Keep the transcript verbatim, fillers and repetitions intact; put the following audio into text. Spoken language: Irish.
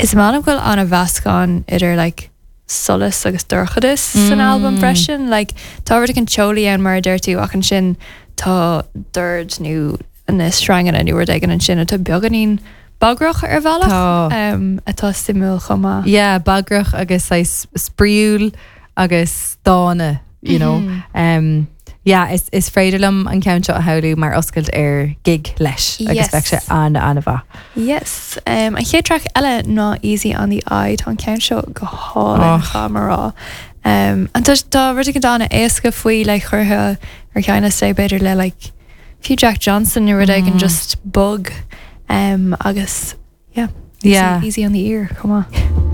Is man bhfuil anna bhascán idir like solas agus dorchadis san album freisin like tá an cholaí an mar dirtú ach an sin tá dúirt nó na strangan a nuair ag an sin a tá beganín bagrach ar bhealach um, atá simú chuma. Yeah, bagrach agus is spríúil agus dána, you know. Mm-hmm. Um, yeah, is is freidirlam an count a haú mar oscailt ar gig leis agus yes. Beag sé an anna bha. Yes. Um, an chéad track eile ná Easy on the Eye tá an count seo go hála chamará. Um, an tá tá rudig an dána éasca faoi le churtha ar cheanna sé beidir le like Hugh Jack Johnson nu rudig an just bug um, agus yeah, easy, yeah. easy on the ear, come on.